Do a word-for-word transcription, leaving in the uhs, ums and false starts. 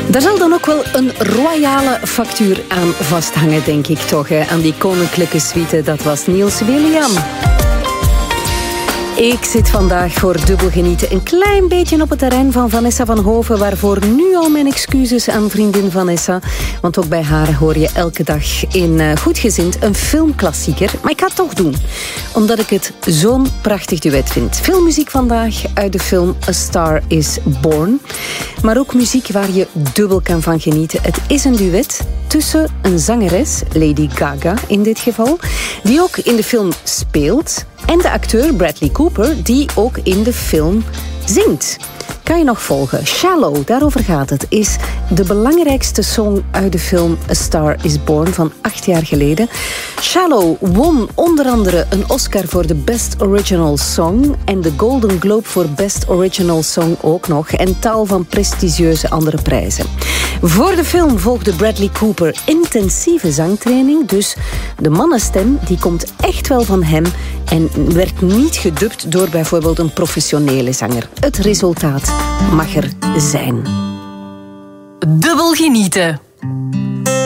Daar zal dan ook wel een royale factuur aan vasthangen, denk ik toch. Hè? Aan die koninklijke suite, dat was Niels William. Ik zit vandaag voor dubbel genieten een klein beetje op het terrein van Vanessa van Hoven, waarvoor nu al mijn excuses aan vriendin Vanessa. Want ook bij haar hoor je elke dag in uh, Goedgezind een filmklassieker. Maar ik ga het toch doen, omdat ik het zo'n prachtig duet vind. Veel muziek vandaag uit de film A Star is Born. Maar ook muziek waar je dubbel kan van genieten. Het is een duet tussen een zangeres, Lady Gaga in dit geval, die ook in de film speelt, en de acteur Bradley Cooper, die ook in de film zingt. Kan je nog volgen? Shallow, daarover gaat het, is de belangrijkste song uit de film A Star is Born van acht jaar geleden. Shallow won onder andere een Oscar voor de Best Original Song en de Golden Globe voor Best Original Song ook nog en tal van prestigieuze andere prijzen. Voor de film volgde Bradley Cooper intensieve zangtraining, dus de mannenstem die komt echt wel van hem en werd niet gedubt door bijvoorbeeld een professionele zanger. Het resultaat mag er zijn. Dubbel genieten.